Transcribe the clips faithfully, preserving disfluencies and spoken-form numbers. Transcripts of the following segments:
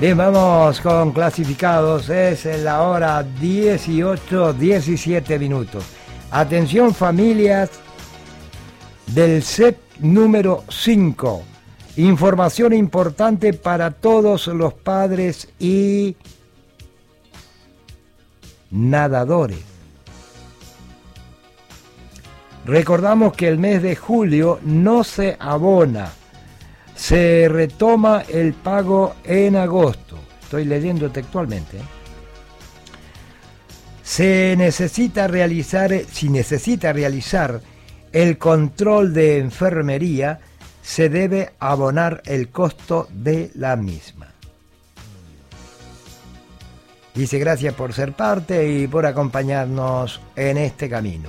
Bien, vamos con clasificados. Es la hora dieciocho, diecisiete minutos. Atención, familias del S E P número cinco. Información importante para todos los padres y nadadores. Recordamos que el mes de julio no se abona. Se retoma el pago en agosto. Estoy leyendo textualmente. Se necesita realizar, si necesita realizar el control de enfermería, se debe abonar el costo de la misma. Dice gracias por ser parte y por acompañarnos en este camino.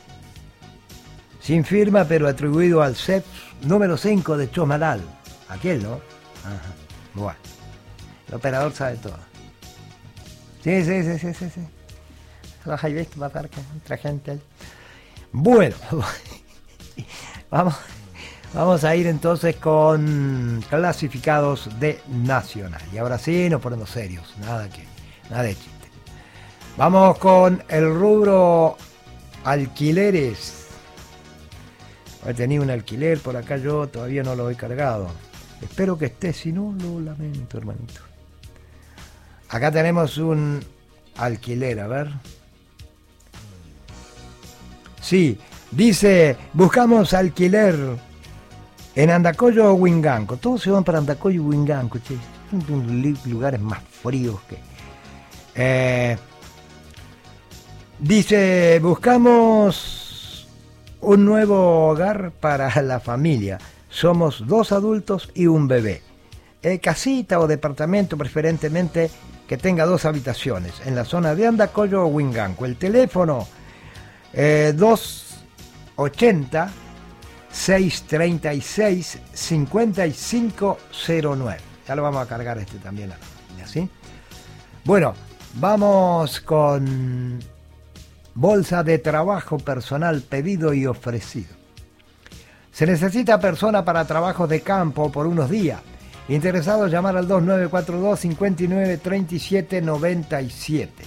Sin firma, pero atribuido al S E P número cinco de Chosmalal. Aquel, ¿no? Ajá. Bueno. El operador sabe todo. Sí, sí, sí, sí, sí, sí. Los hay visto, va a ver que entra gente ahí. Bueno. Vamos, vamos a ir entonces con clasificados de Nacional. Y ahora sí nos ponemos serios. Nada que, nada de chiste. Vamos con el rubro alquileres. He tenido un alquiler por acá, yo todavía no lo he cargado. Espero que esté, si no lo lamento, hermanito. Acá tenemos un alquiler, a ver. Sí, dice, buscamos alquiler en Andacollo o Huinganco. Todos se van para Andacollo y Huinganco, che. Son lugares más fríos que... Eh, dice, buscamos un nuevo hogar para la familia. Somos dos adultos y un bebé. Eh, casita o departamento, preferentemente que tenga dos habitaciones, en la zona de Andacollo o Huinganco. El teléfono eh, dos ochenta, seiscientos treinta y seis, cincuenta y cinco cero nueve. Ya lo vamos a cargar este también. ¿Así? Bueno, vamos con bolsa de trabajo personal pedido y ofrecido. Se necesita persona para trabajos de campo por unos días. Interesados, llamar al dos nueve cuatro dos, cinco nueve, tres siete nueve siete.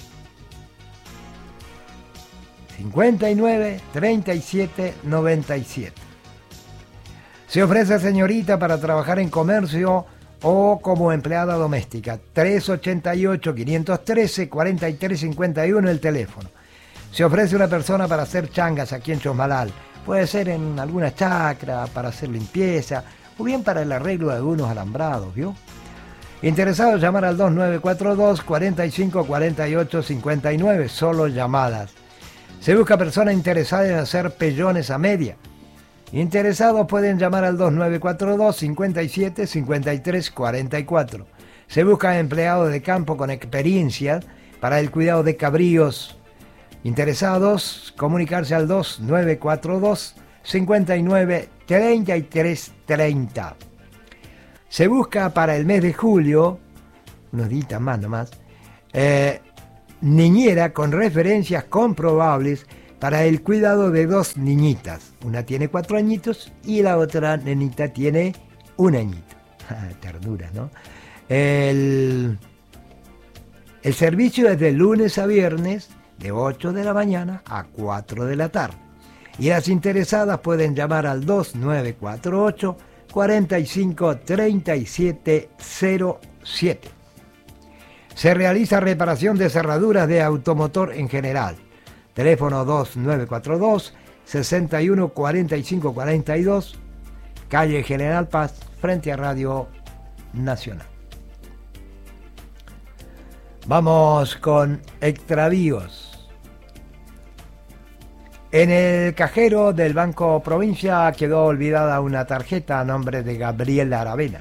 cincuenta y nueve, treinta y siete, noventa y siete. Se ofrece señorita para trabajar en comercio o como empleada doméstica. tres ochenta y ocho, quinientos trece, cuarenta y tres cincuenta y uno el teléfono. Se ofrece una persona para hacer changas aquí en Chosmalal. Puede ser en alguna chacra, para hacer limpieza, o bien para el arreglo de algunos alambrados, ¿vio? Interesados, llamar al dos nueve cuatro dos, cuarenta y cinco, cuarenta y ocho, cincuenta y nueve, solo llamadas. Se busca persona interesada en hacer pellones a media. Interesados pueden llamar al dos nueve cuatro dos, cincuenta y siete, cincuenta y tres, cuarenta y cuatro. Se busca empleado de campo con experiencia para el cuidado de cabríos. Interesados, comunicarse al dos nueve cuatro dos, cincuenta y nueve, treinta y tres treinta. Se busca para el mes de julio, unos días más nomás, eh, niñera con referencias comprobables para el cuidado de dos niñitas. Una tiene cuatro añitos y la otra nenita tiene un añito. Ternura, ¿no? El, el servicio es de lunes a viernes, de ocho de la mañana a cuatro de la tarde. Y las interesadas pueden llamar al dos nueve cuatro ocho, cuarenta y cinco, treinta y siete cero siete. Se realiza reparación de cerraduras de automotor en general. Teléfono dos nueve cuatro dos, sesenta y uno, cuarenta y cinco, cuarenta y dos, calle General Paz, frente a Radio Nacional. Vamos con extravíos. En el cajero del Banco Provincia quedó olvidada una tarjeta a nombre de Gabriel Aravena.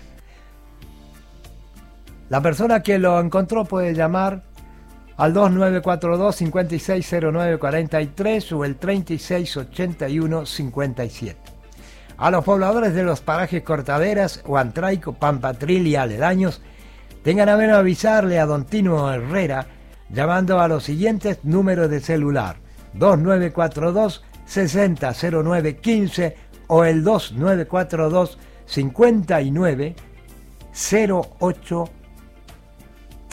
La persona que lo encontró puede llamar al dos nueve cuatro dos, cincuenta y seis cero nueve cuarenta y tres o el treinta y seis ochenta y uno cincuenta y siete. A los pobladores de los parajes Cortaderas, Huantraico, Pampatril y aledaños, tengan a menos avisarle a don Tino Herrera llamando a los siguientes números de celular: dos nueve cuatro dos, sesenta cero nueve quince o el dos nueve cuatro dos, cincuenta y nueve cero ocho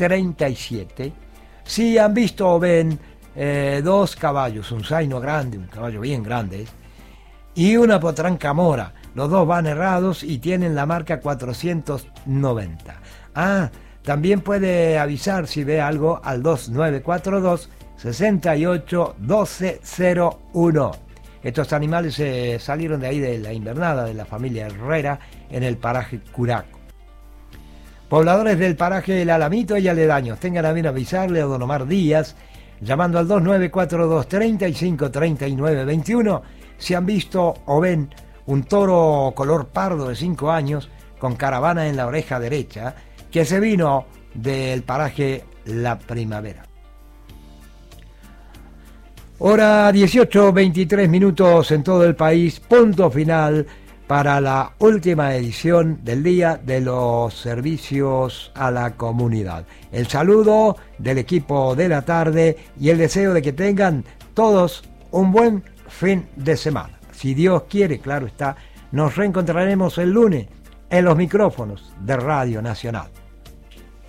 treinta y siete. Si han visto o ven eh, dos caballos, un zaino grande, un caballo bien grande, y una potranca mora, los dos van errados y tienen la marca cuatrocientos noventa. Ah, también puede avisar si ve algo al dos nueve cuatro dos, seis ocho, uno dos cero uno. Estos animales eh, salieron de ahí de la invernada de la familia Herrera en el paraje Curaco. Pobladores del paraje El Alamito y aledaños, tengan a bien avisarle a don Omar Díaz, llamando al dos nueve cuatro dos, treinta y cinco, treinta y nueve, veintiuno, si han visto o ven un toro color pardo de cinco años con caravana en la oreja derecha que se vino del paraje La Primavera. Hora dieciocho, veintitrés minutos en todo el país, punto final para la última edición del Día de los Servicios a la Comunidad. El saludo del equipo de la tarde y el deseo de que tengan todos un buen fin de semana. Si Dios quiere, claro está, nos reencontraremos el lunes en los micrófonos de Radio Nacional.